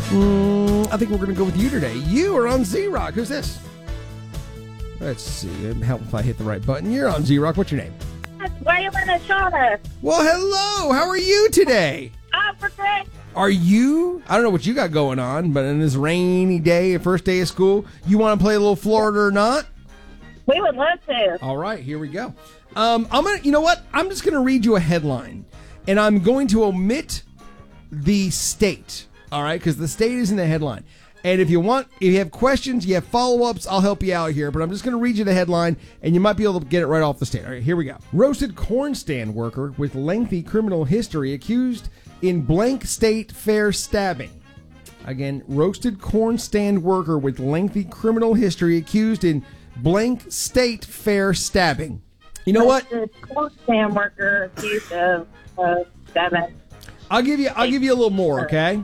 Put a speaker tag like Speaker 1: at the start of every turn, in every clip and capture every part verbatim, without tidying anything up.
Speaker 1: Mm, I think we're going to go with you today. You are on Z-Rock. Who's this? Let's see. Help if I hit the right button. You're on Z-Rock. What's your name?
Speaker 2: That's Waylon and Shauna.
Speaker 1: Well, hello. How are you today?
Speaker 2: I'm for great.
Speaker 1: Are you? I don't know what you got going on, but in this rainy day, first day of school, you want to play a little Florida or not?
Speaker 2: We would love to.
Speaker 1: All right, here we go. Um, I'm gonna. You know what? I'm just gonna read you a headline, and I'm going to omit the state. All right, because the state is in the headline. And if you want, if you have questions, you have follow-ups, I'll help you out here. But I'm just going to read you the headline, and you might be able to get it right off the state. All right, here we go. Roasted corn stand worker with lengthy criminal history accused in blank state fair stabbing. Again, roasted corn stand worker with lengthy criminal history accused in blank state fair stabbing. You know what?
Speaker 2: The corn stand worker accused of uh, stabbing.
Speaker 1: I'll give you. I'll give you a little more. Okay.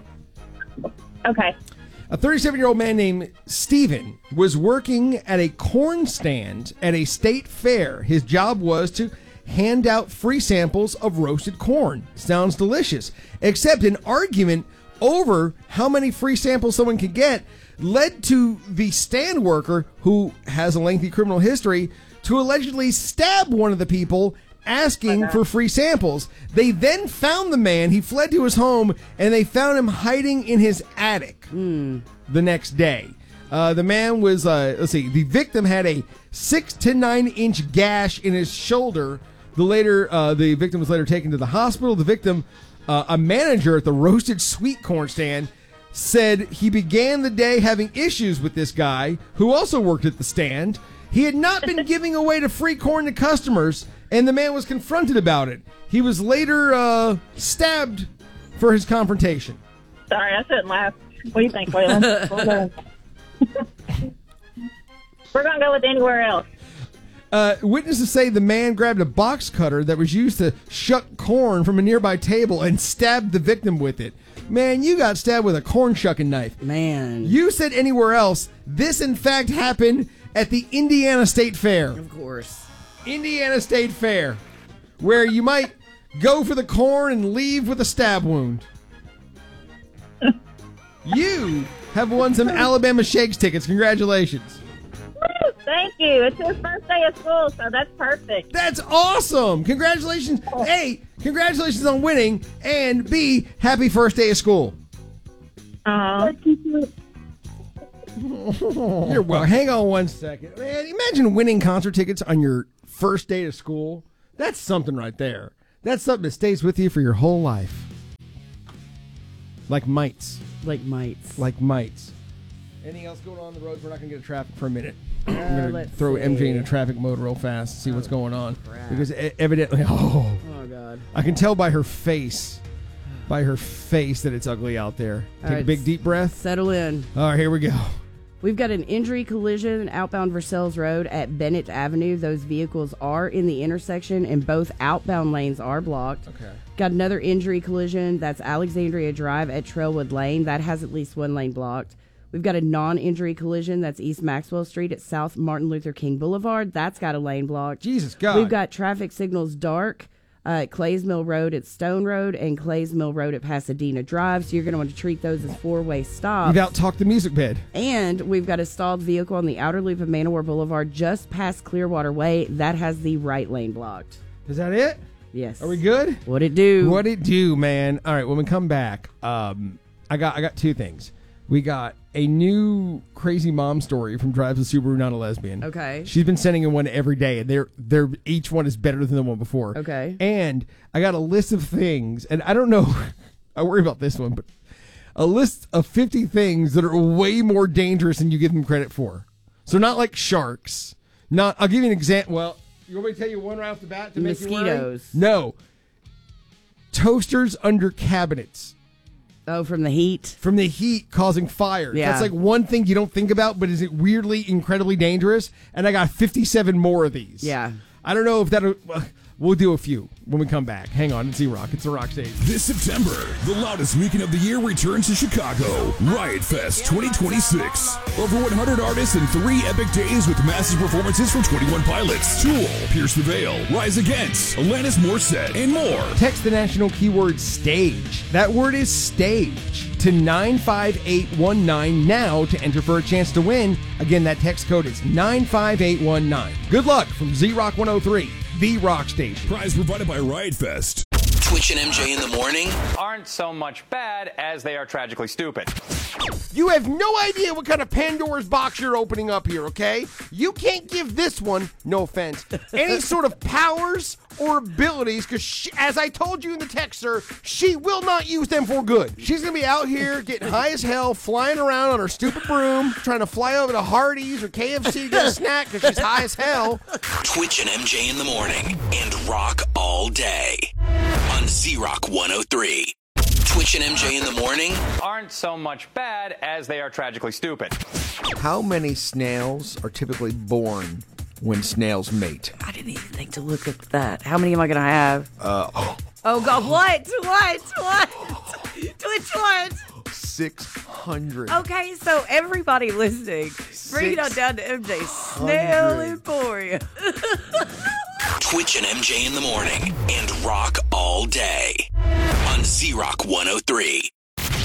Speaker 2: Okay.
Speaker 1: A thirty-seven-year-old man named Steven was working at a corn stand at a state fair. His job was to hand out free samples of roasted corn. Sounds delicious. Except an argument over how many free samples someone could get led to the stand worker, who has a lengthy criminal history, to allegedly stab one of the people asking for free samples. They then found the man. He fled to his home, and they found him hiding in his attic
Speaker 3: Mm.
Speaker 1: the next day. Uh, the man was, uh, let's see, the victim had a six to nine inch gash in his shoulder. The later, uh, the victim was later taken to the hospital. The victim, uh, a manager at the roasted sweet corn stand, said he began the day having issues with this guy who also worked at the stand. He had not been giving away the free corn to customers, and the man was confronted about it. He was later uh, stabbed for his confrontation.
Speaker 2: Sorry, I shouldn't laugh. What do you think, Waylon? We're going to go with anywhere else.
Speaker 1: Uh, witnesses say the man grabbed a box cutter that was used to shuck corn from a nearby table and stabbed the victim with it. Man, you got stabbed with a corn shucking knife.
Speaker 3: Man.
Speaker 1: You said anywhere else. This, in fact, happened at the Indiana State Fair.
Speaker 3: Of course.
Speaker 1: Indiana State Fair, where you might go for the corn and leave with a stab wound. You have won some Alabama Shakes tickets. Congratulations.
Speaker 2: Woo, thank you. It's his first day of school, so that's perfect.
Speaker 1: That's awesome. Congratulations. A, congratulations on winning, and B, happy first day of school.
Speaker 2: Uh,
Speaker 1: You're well. Hang on one second. Man, imagine winning concert tickets on your first day of school. That's something right there. That's something that stays with you for your whole life. Like mites.
Speaker 3: Like mites.
Speaker 1: Like mites. Anything else going on on the roads? We're not going to get to traffic for a minute.
Speaker 3: Uh,
Speaker 1: I'm going to
Speaker 3: let's
Speaker 1: throw
Speaker 3: see.
Speaker 1: M J into traffic mode real fast, see what's going on.
Speaker 3: crap.
Speaker 1: Because e- evidently, oh,
Speaker 3: Oh, God.
Speaker 1: I can tell by her face, by her face that it's ugly out there.
Speaker 3: All
Speaker 1: Take a
Speaker 3: right,
Speaker 1: big deep breath.
Speaker 3: Settle in.
Speaker 1: All right, here we go.
Speaker 3: We've got an injury collision outbound Versailles Road at Bennett Avenue. Those vehicles are in the intersection, and both outbound lanes are blocked.
Speaker 1: Okay.
Speaker 3: Got another injury collision. That's Alexandria Drive at Trailwood Lane. That has at least one lane blocked. We've got a non-injury collision. That's East Maxwell Street at South Martin Luther King Boulevard. That's got a lane blocked.
Speaker 1: Jesus God.
Speaker 3: We've got traffic signals dark uh, at Clays Mill Road at Stone Road and Clays Mill Road at Pasadena Drive. So you're going to want to treat those as four-way stops.
Speaker 1: You've out-talked the music bed.
Speaker 3: And we've got a stalled vehicle on the outer loop of Manowar Boulevard just past Clearwater Way. That has the right lane blocked.
Speaker 1: Is that it?
Speaker 3: Yes.
Speaker 1: Are we good?
Speaker 3: What'd it do?
Speaker 1: What it do, man? All right, when we come back, um, I got I got two things. We got a new crazy mom story from Drives a Subaru Not a Lesbian.
Speaker 3: Okay.
Speaker 1: She's been sending in one every day, and they're they're each one is better than the one before.
Speaker 3: Okay.
Speaker 1: And I got a list of things, and I don't know. I worry about this one, but a list of fifty things that are way more dangerous than you give them credit for. So not like sharks. Not. I'll give you an example. Well, you want me to tell you one right off the bat to make you worry?
Speaker 3: Mosquitoes.
Speaker 1: No. Toasters under cabinets.
Speaker 3: Oh, from the heat?
Speaker 1: From the heat causing fires.
Speaker 3: Yeah.
Speaker 1: That's like one thing you don't think about, but is it weirdly incredibly dangerous? And I got fifty-seven more of these.
Speaker 3: Yeah.
Speaker 1: I don't know if that. We'll do a few when we come back. Hang on, it's Z-Rock. It's the Rock Station.
Speaker 4: This September, the loudest weekend of the year returns to Chicago. Riot Fest twenty twenty-six. Over one hundred artists and three epic days with massive performances from twenty-one Pilots, Tool, Pierce the Veil, Rise Against, Alanis Morissette, and more.
Speaker 1: Text the national keyword STAGE. That word is STAGE to nine five eight one nine now to enter for a chance to win. Again, that text code is nine five eight one nine. Good luck from Z-Rock one oh three, the Rock Station.
Speaker 4: Prize provided by Riot Fest.
Speaker 5: Twitch and M J in the morning
Speaker 6: aren't so much bad as they are tragically stupid.
Speaker 1: You have no idea what kind of Pandora's box you're opening up here, okay? You can't give this one, no offense, any sort of powers or abilities, because as I told you in the texter, she will not use them for good. She's going to be out here getting high as hell, flying around on her stupid broom, trying to fly over to Hardee's or K F C to get a snack because she's high as hell.
Speaker 5: Twitch and M J in the morning and rock all day on Z-Rock one oh three. Twitch and M J in the morning
Speaker 6: aren't so much bad as they are tragically stupid.
Speaker 7: How many snails are typically born when snails mate?
Speaker 3: I didn't even think to look at that. How many am I going to have?
Speaker 7: Uh, oh.
Speaker 3: Oh, God. What? What? What? Which what?
Speaker 7: six hundred.
Speaker 3: Okay, so everybody listening, bring it on down to M J Snail Emporium.
Speaker 5: Twitch and M J in the morning and rock all day on Z-Rock one oh three.